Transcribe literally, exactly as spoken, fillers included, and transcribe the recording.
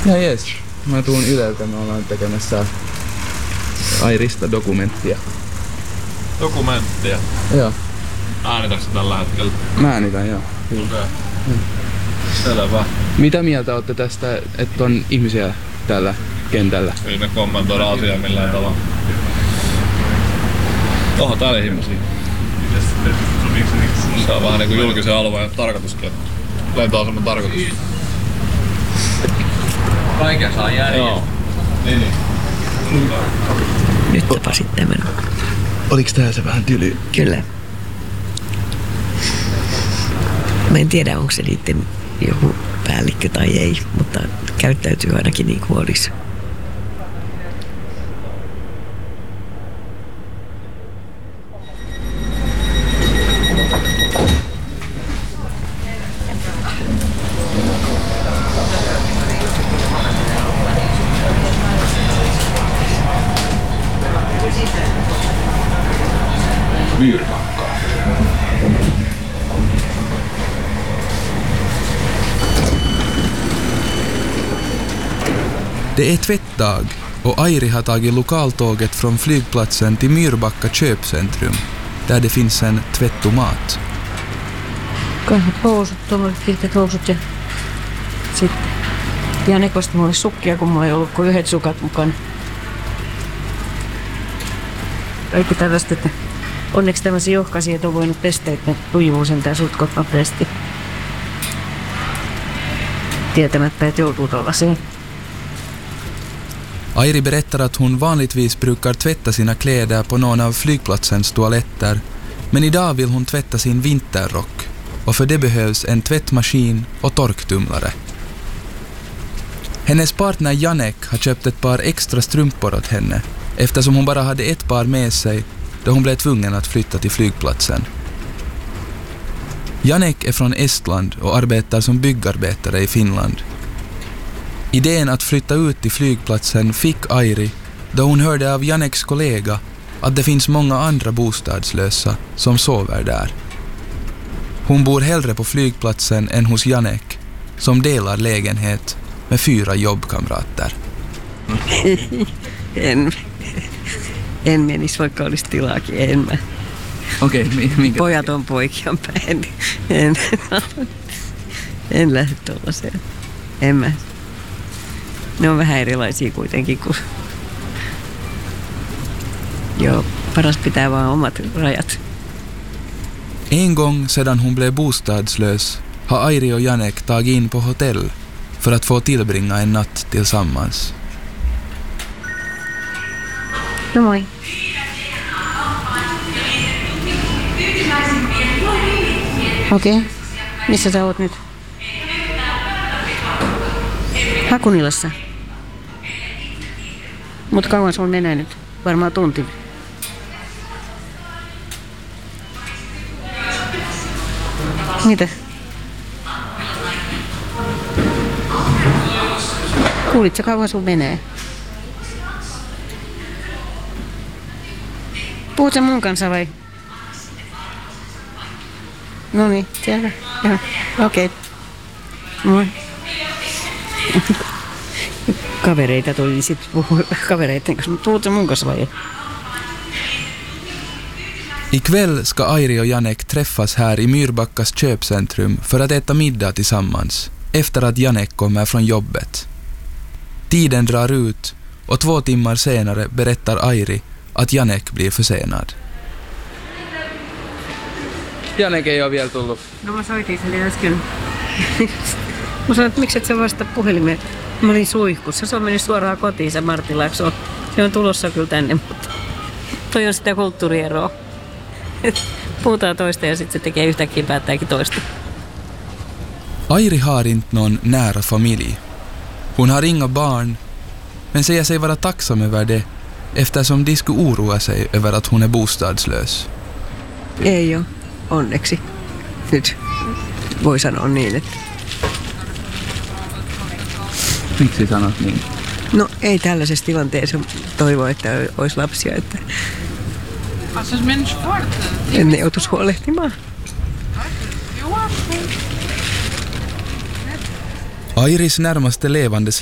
Ja jes, mä tuun Yleltä, me ollaan tekemässä Airista dokumenttia. Dokumenttia? Joo. Äänitätkö tällä hetkellä? Mä äänitän, joo. Okei. Okay. Selvä. Mitä mieltä olette tästä, että on ihmisiä täällä kentällä? Ei me kommentoida asiaa millään tavalla. Oho, täällä ihmisiä. Se on vähän niinku julkisen alueen tarkoituskin. Lentoaseman tarkoitus. Kaiken saa jäädä. Joo. Niin, niin. Nyt tapasit tämän. Oliks tää se vähän tyly? Kyllä. Mä en tiedä, onko se niiden joku päällikkö tai ei, mutta käyttäytyy ainakin niin kuin olisi. Myyrmakka. Det är tvättdag och Airi har tagit lokaltåget från flygplatsen till Myrbacka köpcentrum där det finns en tvättomat. Kahvat housut, tuommoiset pitkät housut ja sitten Janekosta mulla oli sukkia, kun mulla ei ollut kuin yhdet sukat mukana. Kaikki tällaista, että onneksi tämmöisiä johkaisia, että on voinut pestä, että ne lujuu sentään sutkot nopeasti. Tietämättä, että joutuu tuollaiseen. Airi berättar att hon vanligtvis brukar tvätta sina kläder på någon av flygplatsens toaletter, men idag vill hon tvätta sin vinterrock och för det behövs en tvättmaskin och torktumlare. Hennes partner Janek har köpt ett par extra strumpor åt henne eftersom hon bara hade ett par med sig då hon blev tvungen att flytta till flygplatsen. Janek är från Estland och arbetar som byggarbetare i Finland. Idén att flytta ut till flygplatsen fick Airi då hon hörde av Janeks kollega att det finns många andra bostadslösa som sover där. Hon bor hellre på flygplatsen än hos Janek, som delar lägenhet med fyra jobbkamrater. en, en menisi, vaikka olisi tilaakin, en mä. Okei, okay, minkä? Pojat on poikian päin. En, en lähde tuollaiseen. En mä. Ne on vähän erilaisia kuitenkin kuin... Joo, paras pitää vaan omat rajat. En gång sedan hon blev bostadslös har Airi och Janek tagit in på hotell för att få tillbringa en natt tillsammans. No moi. Okei. Okay. Missä sä oot nyt? Hakunilassa. Mut kauan sun menee nyt? Varmaan tunti. Mitä? Kuulit sä kauan sun menee? Puhut sä mun kanssa vai? No niin, selvä. Joo, okei. Okay. Moi. Kavereita tuli, niin sit puhuu kavereiden kanssa. Puhut sä mun kanssa vai? Ikväll ska Airi och Janek träffas här i Myrbackas köpcentrum för att äta middag tillsammans efter att Janek kommer från jobbet. Tiden drar ut och två timmar senare berättar Airi att Janek blir försenad. Janek ei ole vielä tullut. No mä soitin sille äsken. Mä sanoin, että miksi et sä vasta puhelimeen. Mä olin suihkussa. Se on mennyt suoraan kotiinsa Martinlaaksoon. Se on tulossa kyllä tänne, mutta toi on sitä kulttuurieroa. Puhutaan toista ja sitten se tekee yhtäkkiä päättääkin toista. Airi har inte någon nära familj. Hon har inga barn, men säger sig vara tacksam över det eftersom de skulle oroa sig över att hon är bostadslös. Ei ole, onneksi. Nyt voi sanoa niin, että... Miksi sanot niin? No ei tällaisessa tilanteessa toivo, että olisi lapsia, että en ne joutuisi huolehtimaan. Airis närmaste levande